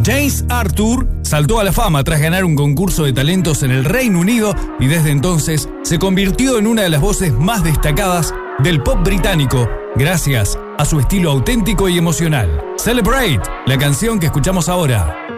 James Arthur saltó a la fama tras ganar un concurso de talentos en el Reino Unido y desde entonces se convirtió en una de las voces más destacadas del pop británico, gracias a su estilo auténtico y emocional. Celebrate, la canción que escuchamos ahora.